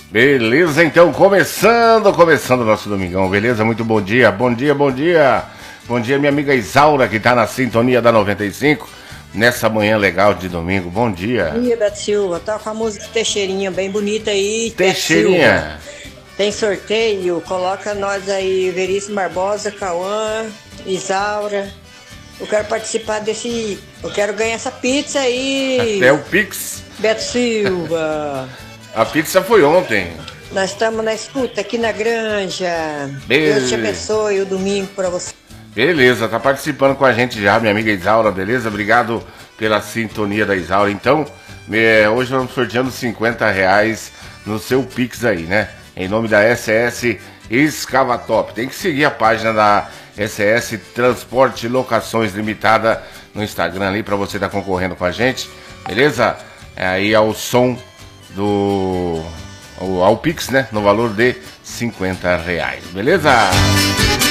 Beleza, então, começando o nosso domingão, beleza? Muito bom dia, bom dia. Bom dia, minha amiga Isaura, que tá na sintonia da 95, nessa manhã legal de domingo, bom dia. Bom dia, Beto Silva, tá com a música Teixeirinha bem bonita aí. Teixeirinha. Tem sorteio, coloca nós aí, Veríssimo Barbosa, Cauã, Isaura. Eu quero participar desse, eu quero ganhar essa pizza aí. Até o Pix. Beto Silva. A pizza foi ontem. Nós estamos na escuta aqui na Granja. Deus te abençoe o domingo pra você. Beleza, tá participando com a gente já, minha amiga Isaura, beleza? Obrigado pela sintonia da Isaura. Então, hoje vamos sorteando R$50 no seu Pix aí, né? Em nome da SS Escavatop. Tem que seguir a página da SS Transporte e Locações Limitada no Instagram ali pra você estar concorrendo com a gente, beleza? Aí ao som ao Pix, né? No valor de R$50, beleza?